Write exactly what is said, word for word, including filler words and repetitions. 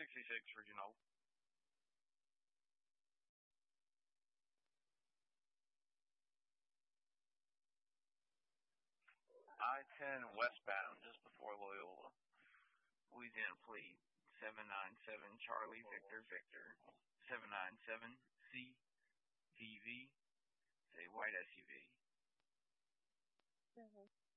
sixty-six Regional. I ten westbound, just before Loyola. Louisiana Fleet. seven nine seven Charlie Victor Victor. seven nine seven C V V. It's a white S U V. Mhm.